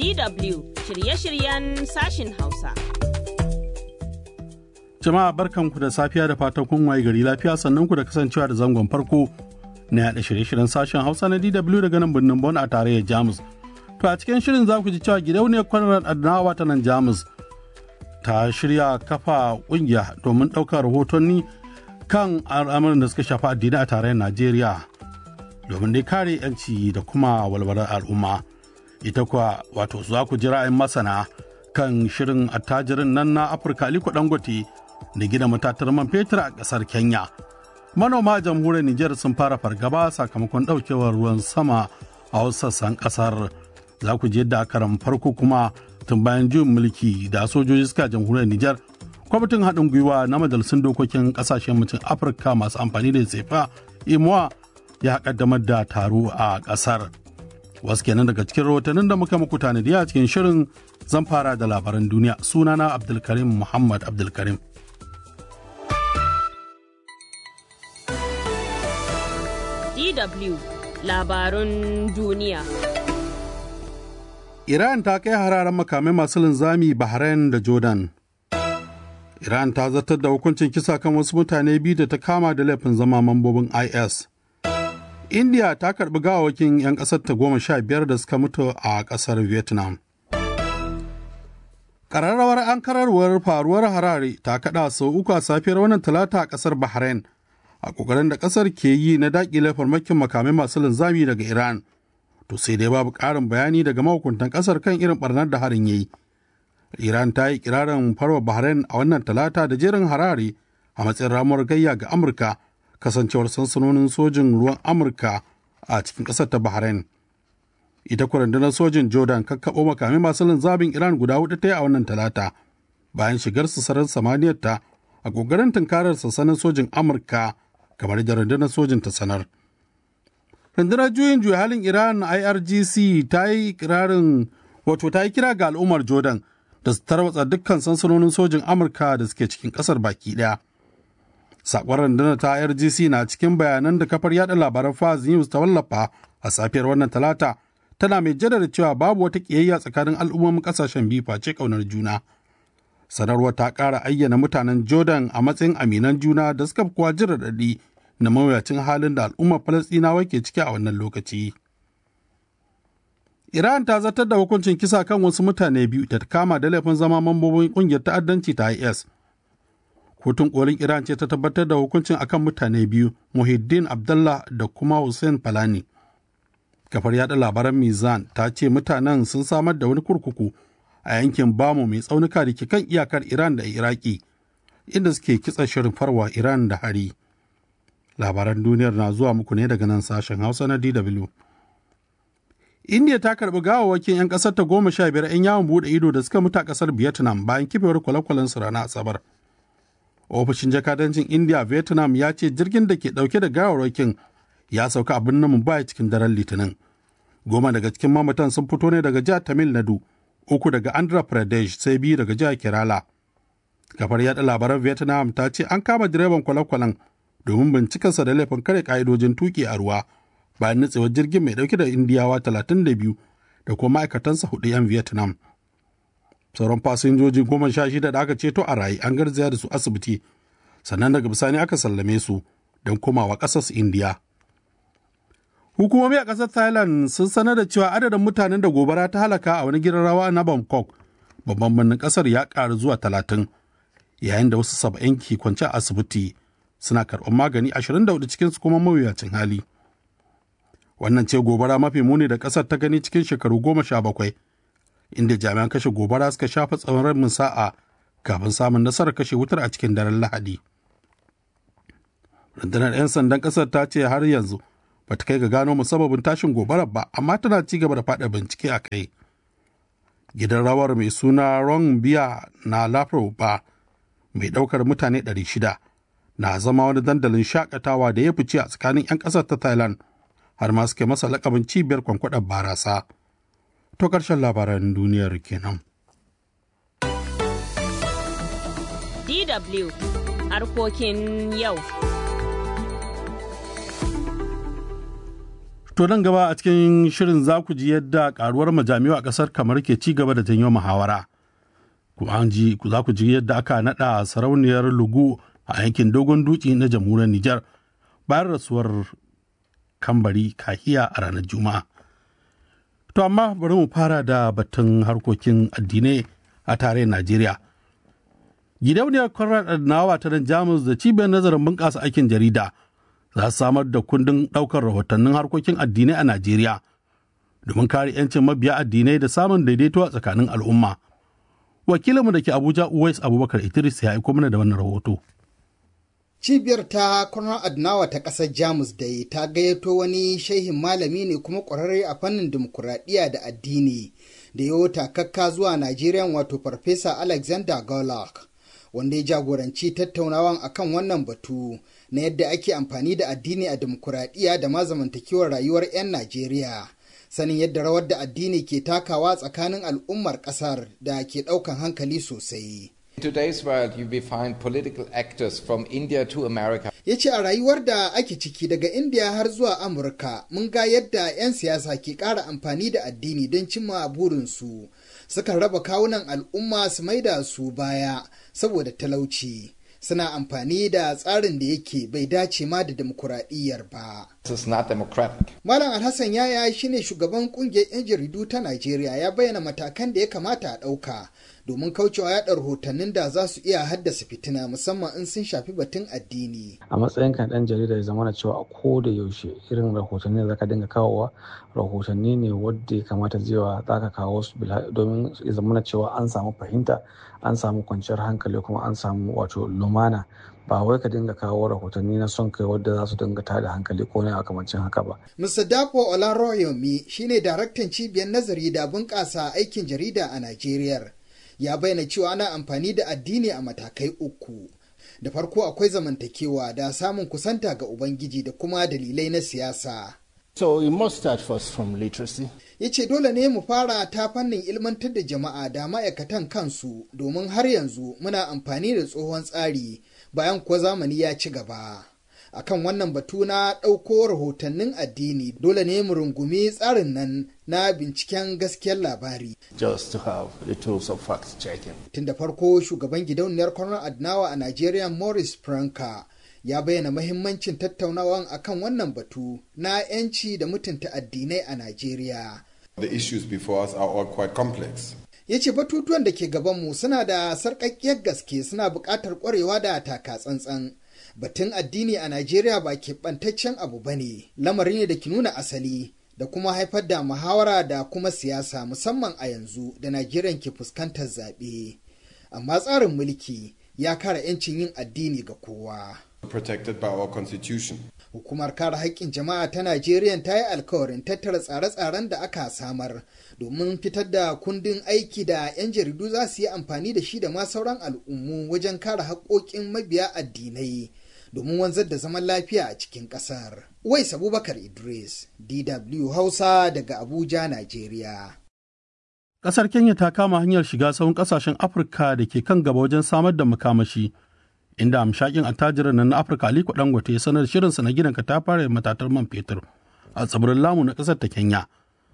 DW shirye-shiryen sashin Hausa. Jama'a barkanku da safiya da fatan kun waye gari lafiya sannan ku da kasancewa da zangon farko na yaɗa shirye-shiryen sashen Hausa na DW daga nan birnin Bonn a tarayyar Jamus. To a cikin shirin za ku ji cewa gidauniyar Konrad Adenauer ta nan Jamus ta shirya kafa ƙungiya domin ɗaukar rahotanni kan al'amuran da suka shafi addini a tarayyar Najeriya domin dai kare 'yanci da kuma walwalar al'umma. Ita kuwa wato za ku ji ra'ayin masana kan shirin attajirin nan na Afirka Aliko Dangote da gina matatar man fetur a ƙasar Kenya. Manoma a jamhuriyar Nijar sun fara fargaba sakamakon ɗaukewar ruwan sama a wasu sassan ƙasar. Za ku ji yadda a karan farko kuma tun bayan juyin mulki da sojoji suka jamhuriyar Nijar, kwamitin haɗin gwiwa na majalisun dokokin ƙasashen mutum Afirka masu amfani da tsefa imuwa ya ƙaddamar da taro a ƙasar. Wasu kenan daga cikin rahotannin da muka muku tanadi a cikin shirin zan fara da labaran duniya. Sunana Abdulkarim Muhammad Abdulkarim. DW labarun duniya. Iran ta kai hararen makamai masu linzami Bahrain da Jordan. Iran ta zartar da hukuncin kisa kan wasu mutane biyu da ta kama da laifin zama mambobin IS. India ta karɓi gawawakin 'yan ƙasar ta 15 da suka mutu a ƙasar Vietnam. Ƙararrawar ankararwar faruwar harare ta kaɗa sau uku a safiyar wannan talata a ƙasar Bahrain a ƙoƙarin da ƙasar ke yi na daƙile farmakin makamai masu linzami daga Iran. To sai dai babu ƙarin bayani daga mahukuntan ƙasar kan irin ɓarnar da harin ya yi. Iran ta yi kirarin farwa Bahrain a wannan talata da jerin harare a matsayin ramuwar gayya ga Amurka kasancewar sansanonin sojin ruwan Amurka a cikin ƙasar ta Bahrain. Ita rundunar sojin Jordan kakkaɓo makamai masu linzamin Iran guda hudu ta yi a wannan talata bayan shigar su sararin samaniyar ta a ƙoƙarin tunkarar sansanin sojin Amurka kamar da rundunar sojin ta sanar. Rundunar juyin juya halin Iran IRGC ta yi kira ga al'ummar Jordan da su tarwatsa dukkan sansanonin sojin Amurka da suke cikin ƙasar baki ɗaya. Sakon rundunar ta IRGC na cikin bayanan da kafar yada labaran Faz News ta wallafa a safiyar wannan talata, tana mai jaddada cewa babu wata ƙiyayya tsakanin al'ummomin ƙasashen biyu face ƙaunar juna. Sanarwar ta ƙara ayyana mutanen Jordan a matsayin aminan juna da suka fi kowa jin raɗaɗi na mawuyacin halin da al'ummar Falasɗinawa ke ciki a wannan lokaci. Iran ta zartar da hukuncin kisa kan wasu mutane biyu da ta kama da laifin zama mambobin ƙungiyar ta'addanci ta IS. Kotun kolin Iran ce ta tabbatar da hukuncin akan mutane biyu, Muhyiddin Abdullah da kuma Hussein Falani. Kafar yada labaran Mizan ta ce mutanen sun samar da wani kurkuku a yankin Bamu mai tsaunuka da ke kan iyakar Iran da Iraki, inda suke kitsa shirin farwa Iran da hari. Labaran duniyar na zuwa muku ne daga nan sashen Hausa na DW. India ta karɓi gawawwakin 'yan ƙasar ta 15 'yan yawon buɗe ido da suka mutu a ƙasar Vietnam bayan kifewar kwale-kwalen su ranar Asabar. Ofishin jakadancin India Vietnam ya ce jirgin da ke ɗauke da gawarwakin ya sauka a birnin Mumbai cikin daren Litinin. 10 daga cikin mamatan sun fito ne daga jihar Tamil Nadu, 3 daga Andhra Pradesh sai 2 daga jihar Kerala. Kafar yaɗa labaran Vietnam ta ce an kama direban kwale-kwalen domin bincikarsa da laifin kare ka'idojin tuki a ruwa bayan nutsewar jirgin mai ɗauke da Indiyawa 32 da kuma ma'aikatansa 4 'yan Vietnam. Sauran fasinjoji 16 da aka ceto a raye an garzaya da su asibiti, sannan daga bisani aka sallame su don komawa ƙasar Indiya. Hukumomi a ƙasar Thailand sun sanar da cewa adadin mutanen da gobara ta halaka a wani gidan rawa na Bangkok, babban birnin ƙasar, ya ƙaru zuwa 30, yayin da wasu 70 ke kwance a asibiti suna karɓar magani, 24 cikinsu kuma mawuyacin hali. Wannan ce gobara mafi muni da ƙasar ta gani cikin shekaru 17, inda jami'an kashe gobara suka shafa tsawon rabin sa'a kafin samun nasarar kashe wutar a cikin daren Lahadi. Rundunar 'yan sandan ƙasar ta ce har yanzu ba ta kai ga gano musabbabin tashin gobarar ba, amma tana ci gaba da faɗa bincike a kai. Gidan rawar mai suna Rong Bia na Lafro ba mai ɗaukar mutane 600 na zama wani dandalin shakatawa da ya fice a tsakanin 'yan ƙasar ta Thailand, har ma suke masa lakabin cibiyar kwankwaɗar barasa. To ƙarshen labaran duniyar kenan. DW harkokin yau. To nan gaba a cikin shirin za ku ji yadda karuwar majami'u a ƙasar kamar ke ci gaba da janyo muhawara. Kuma za ku ji yadda aka naɗa sarauniyar Lugu a yankin Dogon Dutse na jamhuriyar Nijar bayan rasuwar Kambari Kahiya a ranar Juma'a. To amma bari mu fara da batun harkokin addinai a tarayyar Najeriya. Gidauniyar Konrad Adenauer ta nan Jamus da cibiyar nazarin bunƙasa aikin jarida za su samar da kundin ɗaukar rahotannin harkokin addinai a Najeriya domin kare 'yancin mabiya addinai da samun daidaito a tsakanin al'umma. Wakilinmu da ke Abuja Uwais Abubakar Idris ya aiko mana da wannan rahoto. Cibiyar ta Konrad Adenauer ta ƙasar Jamus dai ta gayyato wani shehin malami ne kuma ƙwararre a fannin dimokuraɗiyya da addini da yawo takakka zuwa Najeriya wato Farfesa Alexander Golak, wanda ya jagoranci tattaunawan akan wannan batu na yadda ake amfani da addini a dimokuraɗiyya da ma zamantakewar rayuwar 'yan Najeriya. Sanin yadda rawar da addini ke takawa tsakanin al'ummar ƙasar da ke ɗaukan hankali sosai. In today's world, you will find political actors from India to America. Ya ce a rayuwar da ake ciki daga India har zuwa Amurka, mun ga yadda 'yan siyasa ke ƙara amfani da addini don cimma burinsu. Sukan raba kawunan al'umma su maida su baya saboda talauci. Suna amfani da tsarin da yake bai dace ma da demokuraɗiyyar ba. This is not democratic. Malam Alhassan Yaya shine shugaban ƙungiyar 'yan jaridu ta Najeriya, ya bayyana matakan da ya kamata a ɗauka domin kaucewa yaɗa rahotannin da za su iya haddasa fitina musamman in sun shafi batun addini. A matsayin kan ɗan jarida ya zama cewa a ko da yaushe irin rahotanni da zaka dinga kawowa rahotanni ne wadda ya kamata cewa zaka kawo su domin ya zama cewa an samu fahimta, an samu kwanciyar hankali kuma an samu wato lumana. Ba wai ka dinga kawo rahotanni na son kai wadda za su dinga tada hankali ko ne a kamancin haka ba. Mr. Dapo Olaroyomi shine daraktan cibiyar nazari da bunƙasa aikin jarida a Najeriya. Ya bayyana cewa ana amfani da addini a matakai uku. Da farko akwai zamantakewa da samun kusanta ga Ubangiji da kuma dalilai na siyasa. So we must start first from literacy. Ya ce dole ne mu fara ta fannin ilmantar da jama'a da ma'aikatan kansu domin har yanzu muna amfani da tsohon tsari bayan kuwa zamani ya ci gaba. Akan wannan batu na ɗauko rahotannin addini dole ne mu rungumi tsarin nan na binciken gaskiyar labari. Just to have the tools of fact checking. Tun da farko shugaban gidauniyar Konrad Adenauer a Najeriya Maurice Franka ya bayyana mahimmancin tattaunawan akan wannan batu na 'yanci da mutunta addinai a Najeriya. The issues before us are all quite complex. Ya ce batutuwan da ke gabanmu suna da sarƙaƙƙiyar gaske, suna buƙatar ƙwarewa da taka tsantsan. Batun addini a Najeriya ba keɓantaccen abu ba ne, lamari ne da ke nuna asali da kuma haifar da muhawara da kuma siyasa musamman a yanzu da Najeriya ke fuskantar zaɓe. Amma tsarin mulki ya kare 'yancin yin addini ga kowa. Protected by our constitution. Hukumar kare haƙƙin jama'a ta Najeriya ta yi alkawarin tattara tsare-tsaren da aka samar domin fitar da kundin aiki da 'yan jaridu za su yi amfani da shi da ma sauran al'ummu wajen kare haƙƙoƙin mabiya addinai domin wanzar da zaman lafiya a cikin ƙasar. Uwais Abubakar Idris, DW Hausa daga Abuja, Najeriya. Ƙasar Kenya ta kama hanyar shiga sahun ƙasashen Afirka da ke kan gaba wajen samar da makamashi, inda amshakin attajirin nan na Afirka Aliko Dangote ya sanar shirinsa na gina katafaren matatar man fetur a tsibirin Lamu na ƙasar ta Kenya.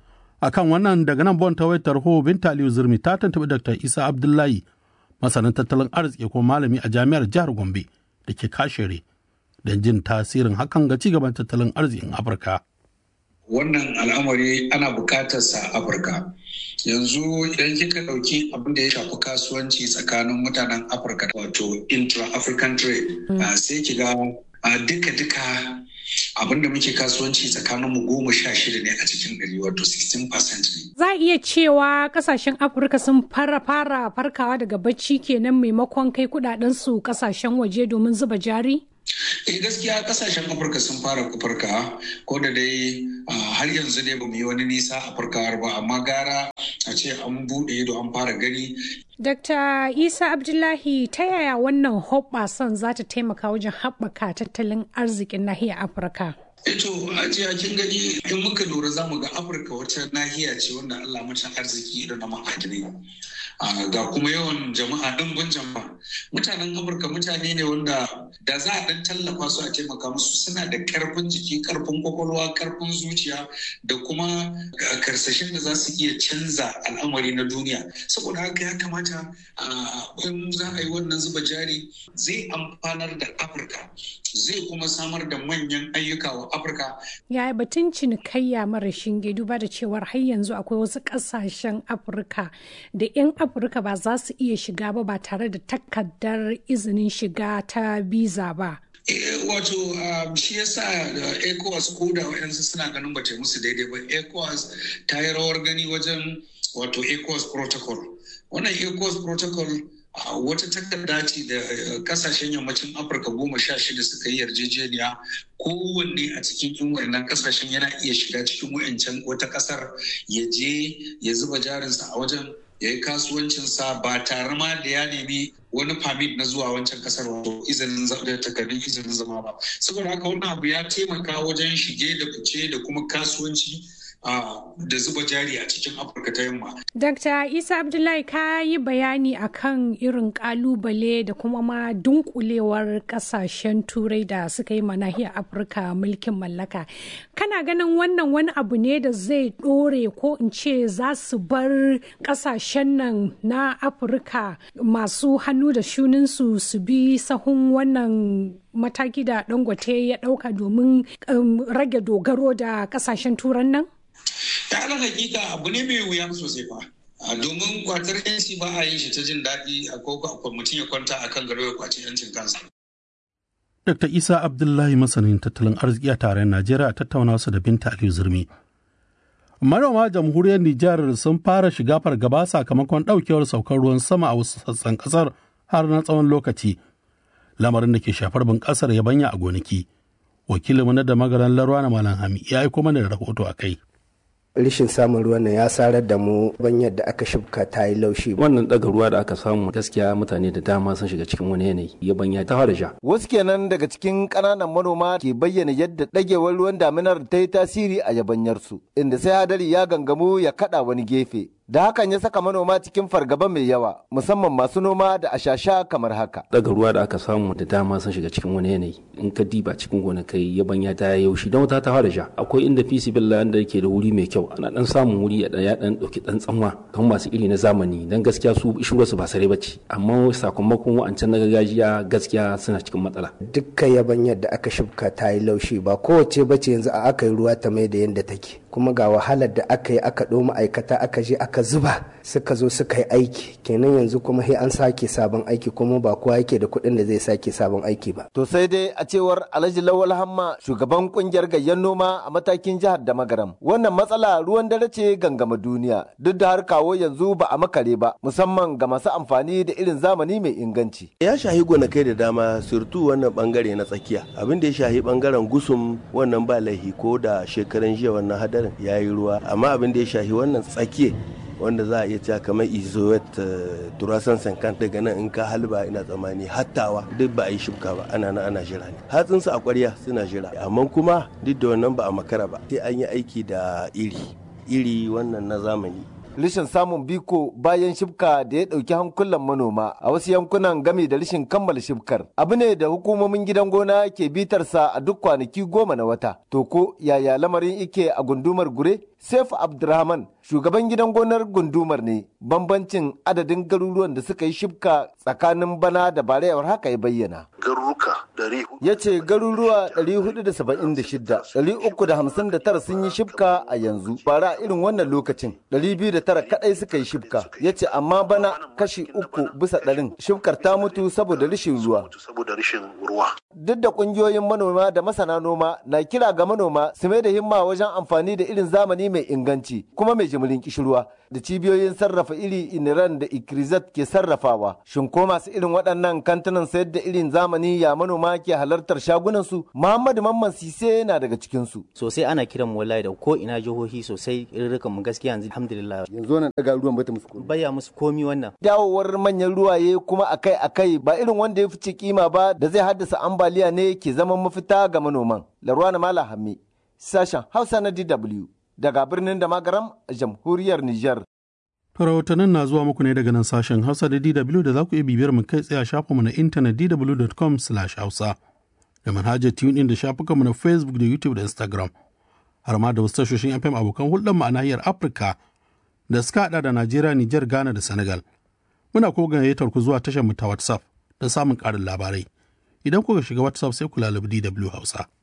Akan wannan daga nan Bon ta wayar tarho Binta Aliyu Zurmi ta tantabi Dr. Isa Abdullahi, masanin tattalin arziki ko malami a jami'ar jihar Gombe da ke Kashere, don jin tasirin hakan ga cigaban tattalin arzikin Afirka. Wannan al'amari ana bukatar sa Afirka. Yanzu idan kika ɗauki abin da ya shafi kasuwanci tsakanin mutanen Afirka wato intra-African trade, sai ki ga duka abin da muke kasuwanci tsakanin mu 16 ne a cikin 100 wato 16% ne. Za a iya cewa kasashen Afirka sun fara farkawa daga bacci kenan maimakon kai kudaden su kasashen waje domin zuba jari? Gaskiya kasashen Afirka sun fara farkawa, ko da dai har yanzu ne bamu yi wani nisa a farkawar ba, amma gara a ce an buɗe ido an fara gani. Dr. Isa Abdullahi, ta yaya wannan hoɓɓasan za ta taimaka wajen haɓaka tattalin arzikin nahiyar Afirka? Eto ajiya kin gani in muka lura za mu ga Afirka wata nahiya ce wanda Allah macen arziki da na ma'adinai. Ga kuma yawan jama'a ɗimbin jama'a. Mutanen Afirka mutane ne wanda da za a ɗan tallafa su a taimaka musu suna da ƙarfin jiki, ƙarfin kwakwalwa, ƙarfin zuciya da kuma karsashin da za su iya canza al'amari na duniya. Saboda haka ya kamata in za a yi wannan zuba jari zai amfanar da Afirka, zai kuma samar da manyan ayyuka wa Afirka. Yaya batun cinikayya mara shinge duba da cewar har yanzu akwai wasu ƙasashen Afirka da 'yan Afirka ba za su iya shiga ba tare da takardar izinin shiga ta biza ba. Wato shi yasa ECOWAS ko da wayansu suna ganin ba ta musu daidai ba. ECOWAS ta yi rawar gani wajen wato ECOWAS protocol. Wannan ECOWAS protocol wata takarda ce da kasashen yammacin Afirka 16 suka yi yarjejeniya kowanne a cikin yan wannan kasashen yana iya shiga cikin wayancan wata kasar ya je ya zuba jarinsa a wajen ya yi kasuwancinsa ba tare ma da ya nemi wani permit na zuwa wancan kasar wato takardun izinin zama ba. Saboda haka wannan abu ya taimaka wajen shige da fice da kuma kasuwanci da zuba jari a cikin Afirka ta yamma. Dr. Isa Abdullahi ka yi bayani akan irin kalubale da kuma ma dunkulewar kasashen turai da suka yi nahiyar Afirka mulkin mallaka. Kana ganin wannan wani abu ne da zai dore ko in ce za su bar kasashen nan na Afirka masu hannu da shuninsu su bi sahun wannan mataki da Dangote ya dauka domin rage dogaro da kasashen turan nan? Ta ala hakika abu ne mai wuya sosai fa. Domin kwatar yanci ba a yin shi ta jin daɗi a koko mutum ya kwanta a kan gado ya kwaci yancin kansa. Dr. Isa Abdullahi masanin tattalin arziki a tarayyar Najeriya a tattauna su da Binta Aliyu Zurmi. Manoma jamhuriyar Nijar sun fara shiga fargaba sakamakon ɗaukewar saukar ruwan sama a wasu sassan ƙasar har na tsawon lokaci. Lamarin da ke shafar bunƙasar yabanya a gonaki. Wakilinmu na da magaran Larwa na Malam Hami ya aiko mana da rahoto a kai. Rishin samun ruwan nan ya sarar da mu banyar da aka shibka ta yi laushi. Wannan daga ruwa da aka samu gaskiya mutane da dama sun shiga cikin wani yanayi yabanya ta fara ja. Wasu kenan daga cikin ƙananan manoma ke bayyana yadda ɗagewar ruwan daminar ta yi tasiri a yabanyarsu inda sai hadari ya gangamu ya kaɗa wani gefe. Da hakan ya saka manoma cikin fargaba mai yawa musamman masu noma da ashasha kamar haka. Daga ruwa da aka samu da dama sun shiga cikin wani yanayi in ka diba cikin gonakai yabanya ta yaushi don wata ta fara ja. Akwai inda fisibillah da yake da wuri mai kyau ana dan samun wuri ya dan dauki dan tsanwa kan masu iri na zamani dan gaskiya su shirwarsu ba sare bace amma sakamakon wa'ancan na gargajiya gaskiya suna cikin matsala. Dukkan yabanyar da aka shibka ta yi laushi ba kowace bace yanzu a aka yi ruwa ta mai da yanda take. Kuma ga wahalar da aka yi aka ɗo ma'aikata aka je aka zuba suka zo suka yi aiki kenan yanzu kuma sai an sake sabon aiki kuma ba kowa yake da kuɗin da zai sake sabon aiki ba. To sai dai a cewar Alhaji Lawal Hamma shugaban kungiyar gayyan noma a matakin jihar da Magaram wannan matsala ruwan dare ce gangama duniya duk da har kawo yanzu ba a makare ba musamman ga masu amfani da irin zamani mai inganci. Ya shahi gonakai da dama surtu wannan bangare na tsakiya abin da ya shahi bangaren gusum wannan ba laihi ko da shekaran jiya wannan hadarin ya yi ruwa amma abin da ya shahi wannan tsakiye wanda za a iya cewa kamar izowet turasan sankan daga nan in ka halba ina tsammani hattawa duk ba a yi shibka ba ana nan ana jira ne hatsinsu a kwarya suna jira amma kuma duk da wannan ba a makara ba sai an yi aiki da iri wannan na zamani. Rishin samun biko bayan shibka da ya ɗauki hankulan manoma a wasu yankunan game da rishin kammala shibkar abu ne da hukumomin gidan gona ke bitarsa a duk kwanaki 10 na wata. To ko yaya lamarin ike a gundumar Gure? Sefu Abdurrahman shugaban gidan gonar gundumar ne bambancin adadin garuruwan da suka yi shibka tsakanin bana da barayawar haka ya bayyana. Garuruka 400. Ya ce garuruwa 476, 359 sun yi shibka a yanzu bara irin wannan lokacin 209 kadai suka yi shibka. Ya ce amma bana kashi 3 bisa 100 shibkar ta mutu saboda rashin ruwa. Duk da kungiyoyin manoma da masana noma na kira ga manoma su mai da himma wajen amfani da irin zamani zamani mai inganci kuma mai jimirin kishirwa da cibiyoyin sarrafa iri iniran da ikrizat ke sarrafawa. Shin ko masu irin waɗannan kantunan sayar da irin zamani ya manoma ke halartar shagunansu? Muhammadu Mamman Sise na daga cikinsu. Sosai ana kiran mu wallahi da ko ina jihohi sosai irin mu gaskiya yanzu alhamdulillah. Yanzu wannan daga ruwan bata musu komi. Baya musu komi wannan. Dawowar manyan ruwaye kuma akai-akai ba irin wanda ya fice kima ba da zai haddasa ambaliya ne ke zama mafita ga manoman. Larwana Mala Hammi, sashen Hausa na DW daga birnin da magaram a jamhuriyar Nijar. Rahotannin na zuwa muku ne daga nan sashen Hausa da DW da za ku iya bibiyar mu kai tsaye a shafinmu na intanet dw.com/hausa da manhajar TuneIn da shafukanmu na Facebook da YouTube da Instagram har ma da wasu tashoshin FM abokan hulɗarmu a nahiyar Afirka da suka haɗa da Najeriya, Nijar, Ghana da Senegal. Muna ko gayyatar ku zuwa tashar mu ta WhatsApp don samun ƙarin labarai. Idan kuka shiga WhatsApp sai ku lalabi DW Hausa.